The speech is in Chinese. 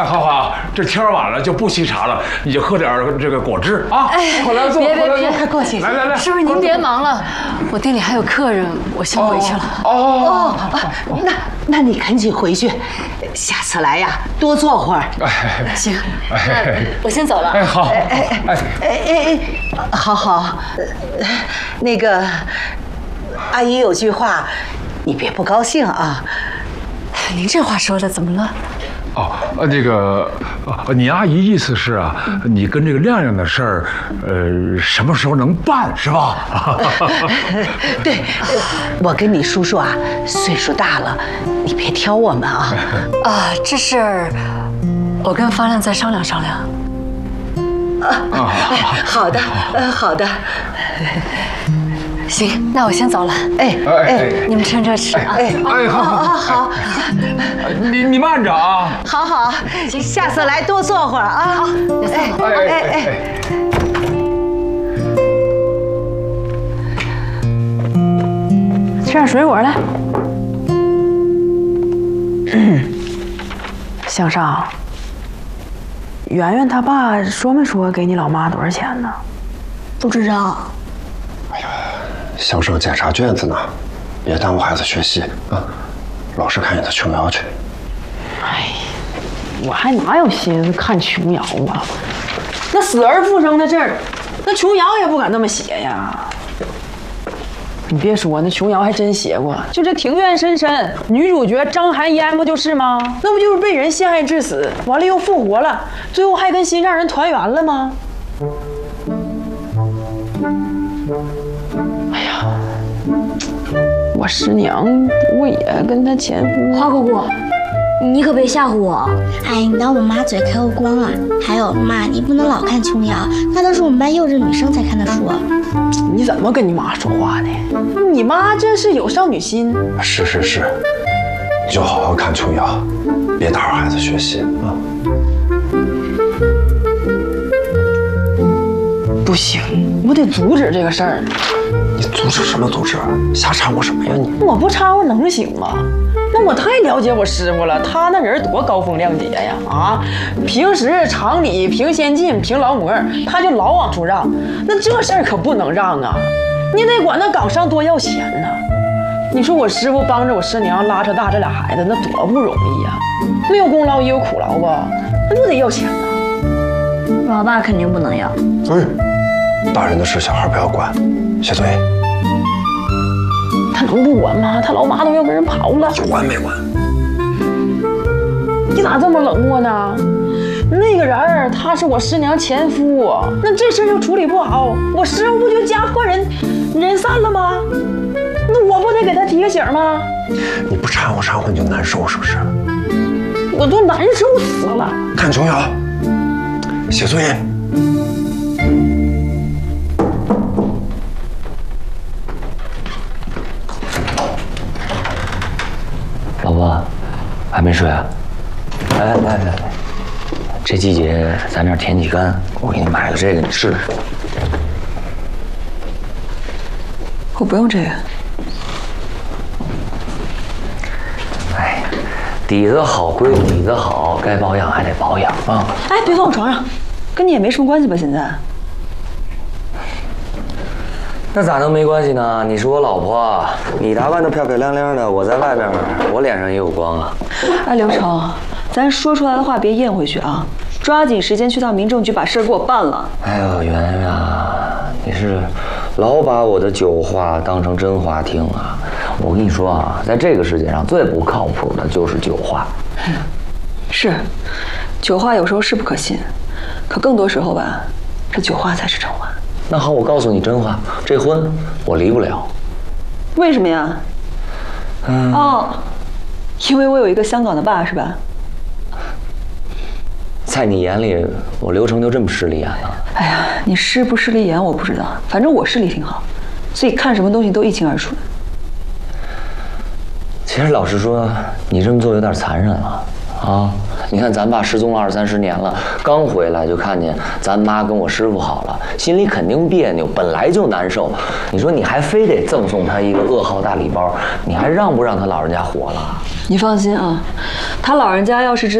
哎，好好，这天晚了就不沏茶了，你就喝点这个果汁啊。 哎， 快来坐， 别， 快过去。 来， 师傅您别忙了，我店里还有客人，我先回去了。 哦，那你赶紧回去，下次来呀多坐会儿。 行，那我先走了。 哎，好， 好，那个阿姨有句话，你别不高兴啊。 您这话说的怎么了？ 哦，这个，你阿姨意思是啊，你跟这个亮亮的事儿，什么时候能办是吧？ 对，我跟你叔叔啊，岁数大了，你别挑我们啊。 啊，这事儿我跟方亮再商量商量。 好的，好的。 行，那我先走了。 哎， 你们趁热吃啊。 好， 你慢着啊。 好，下次来多坐会儿啊。好， 吃点水果来。向少，圆圆他爸说没说给你老妈多少钱呢？ 不知道。 向上检查卷子呢，别耽误孩子学习啊！老师看你的琼瑶去。 哎，我还哪有心思看琼瑶啊？那死而复生的字儿，那琼瑶也不敢那么写呀。你别说，那琼瑶还真写过，就这庭院深深，女主角张含烟不就是吗？那不就是被人陷害致死，完了又复活了，最后还跟心上人团圆了吗？我师娘不也跟她前夫？ 花姑姑，你可别吓唬我！哎，你当我妈嘴开过光啊？还有妈，你不能老看琼瑶，那都是我们班幼稚女生才看的书。 你怎么跟你妈说话呢？你妈这是有少女心。 是，你就好好看琼瑶，别打扰孩子学习啊。 不行，我得阻止这个事儿。 你阻止什么阻止？瞎掺和什么呀你？ 我不掺和能行吗？那我太了解我师傅了，他那人多高风亮节呀！啊，平时常理凭先进凭劳模，他就老往出让，那这事儿可不能让啊！你得管那岗上多要钱呢。你说我师傅帮着我师娘拉扯大这俩孩子，那多不容易呀！没有功劳也有苦劳吧？那不得要钱呐！ 老爸肯定不能要。 大人的事小孩不要管，写作业。 他能不管吗？他老妈都要跟人跑了， 有管没管？ 你咋这么冷漠呢？那个人儿他是我师娘前夫，那这事就处理不好，我师傅不就家破人散了吗？那我不得给他提个醒吗？ 你不掺和你就难受是不是？ 我都难受死了。 看琼瑶，写作业。 老婆，还没睡啊？来，这季节咱这天气干，我给你买个这个，你试试。 我不用这个。 哎，底子好归底子好，该保养还得保养啊。 哎，别放我床上，跟你也没什么关系吧？现在。 那咋能没关系呢？你是我老婆，你打扮得漂漂亮亮的，我在外边，我脸上也有光啊。 哎，刘成，咱说出来的话别咽回去啊，抓紧时间去趟民政局把事儿给我办了。 哎呦，圆圆啊，你是老把我的酒话当成真话听啊！我跟你说啊，在这个世界上最不靠谱的就是酒话。 是，酒话有时候是不可信，可更多时候吧，这酒话才是真话。 那好，我告诉你真话，这婚我离不了。 为什么呀？因为我有一个香港的爸，是吧？ 在你眼里，我刘成就这么势利眼了？ 哎呀，你势不势利眼我不知道，反正我视力挺好，所以看什么东西都一清二楚的。 其实老实说，你这么做有点残忍了啊！你看咱爸失踪了20-30年了，刚回来就看见咱妈跟我师傅好了，心里肯定别扭，本来就难受。你说你还非得赠送他一个噩耗大礼包，你还让不让他老人家活了？ 你放心啊，他老人家要是知